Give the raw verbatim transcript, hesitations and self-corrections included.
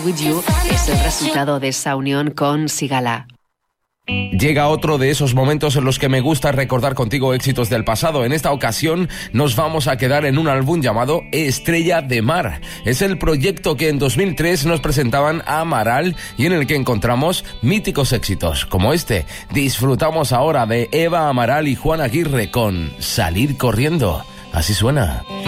With You es el resultado de esa unión con Sigala. Llega otro de esos momentos en los que me gusta recordar contigo éxitos del pasado. En esta ocasión nos vamos a quedar en un álbum llamado Estrella de Mar. Es el proyecto que en dos mil tres nos presentaban a Amaral y en el que encontramos míticos éxitos como este. Disfrutamos ahora de Eva Amaral y Juan Aguirre con Salir Corriendo. Así suena.